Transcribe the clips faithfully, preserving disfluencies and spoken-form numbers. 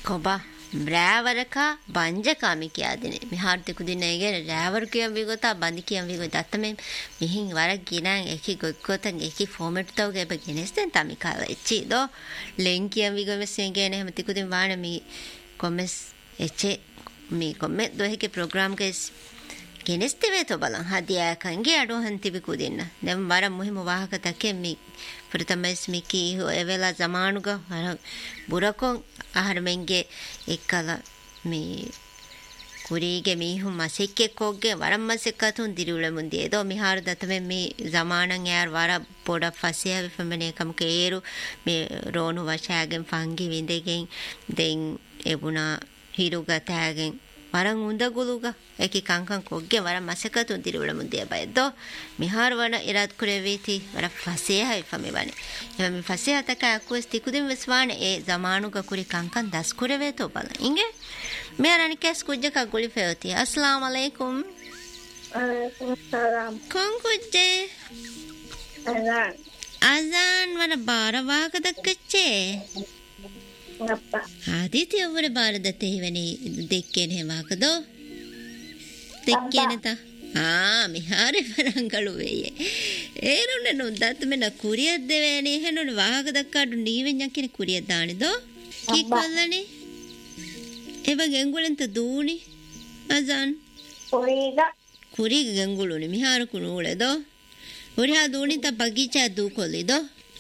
කොබා රෑවරකා බංජකාමි කියාදිනේ මිහාර්ති කුදිනේගේ රෑවර කියම් විගොතා බඳි කියම් විගොත අත්තමෙ මිහින් වරක් ගිනන් එකි ගොක්කොතන් එකි ෆෝමැට් තවගේ බගෙනස්තෙන් තමි කාලා එච්චි දෝ ලෙන් කියම් විගොමෙසෙන් ගේනේ හැම තිකුදින් වාන මි කොමස් එච්චි මි කොමෙ දොහිකේ ප්‍රෝග්‍රෑම් කේස් ගෙනස්ති වේතෝ බලන් හදියා කංගේ අඩෝ හන්තිබි කුදින්න දැන් වර මුහිම වාහක තකේ මි ප්‍රථමස් මිකි එවෙලා ජමානුග වර බුරකොන් ආහාර මෙන්ගේ එක්කල මේ කුරීගේ මිහු මසෙක්කේ කොග්ගේ වරම් මසෙක්කතුන් දිරුල මුන්දී දෝ මිහාර දතමෙ මේ ජමානන් යාර වර පොඩ ෆසියා විපමනේ කමක ඒරු මේ රෝණු වශාගෙන් ෆංගි විඳගෙන් දෙන් එබුණා හිරුගතෑගෙන් වරන් උඳගුලුග එකි කංකං කොග්ගේ වර මසකතුන් දිරුල මුන්දී බයදෝ මිහාර වන ඉරත් කුරේවිති වර ෆසියා විපමෙවනේ එම මේ ෆසියා තක අකුස් තිකුදින් වස්වාන ඒ ජමානුග කුරි කංකං දස් කුරේවේතෝ බල ඉංගේ මෙයාරණි කැස් කුජ්ජක ගුලි ෆෙවති අස්ලාම් අලයිකුම් අලයිකුම් සලාම් කොන් කුජ්ජේ අසාන් අසාන් වන බාර වාක දක්කච්චේ අප්පා ආදිති ඔවර බාර දතේ වෙනි දෙක්කේන හෙවාකදෝ දෙක්කේනත ආ මිහාරේ වරංගලු වෙයේ ඒරුනේ නොදත් මෙන කුරියත් දෙවේනේ හෙනුනේ වාහක දක්කාඩු නීවෙන් යකිනේ කුරියත් දානිදෝ කික්වල්ලනේ එව ගෙංගුලෙන්ත දූනි අසන් කුරීග කුරීග ගෙංගුලුනේ මිහාර කුණුලේදෝ උරියා දූනි ත බගීචා දූ කොලිදෝ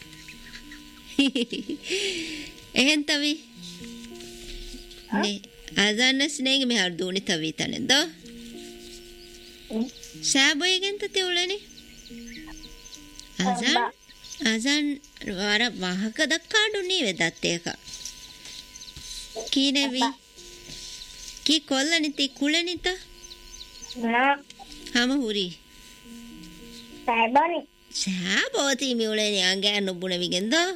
එහෙන් තවි නේ අසන් ස්නේග මිහාර දූනි තවි තනෙදෝ සෑබොයගෙන් තති උලනේ අසන් අසන් වර වාහක දක්කාඩු නීවෙ දත්තේක කීනෙවි කී කොල්ලනිති කුලනිත නා හම හුරි සෑබනි සෑබෝති මියුලනේ අංගෑ නොබුණ විගෙන්දෝ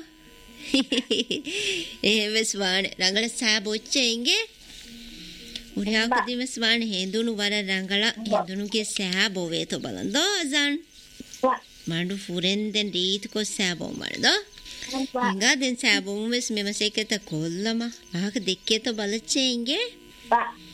එහෙමස් වාන රංගල සෑබොච්චෙන්ගේ උරියා කදිමස් වාන හේඳුණු වර රංගල හේඳුණුගේ සෑබෝ වේතෝ බලන්දෝ අසන් මඬු ෆුරෙන්දෙන් රීතිකො සෑබෝ මරදෝ Enggak den sabung mes memang saya kata kolam ah. Ah kedeknya tu balas cengge.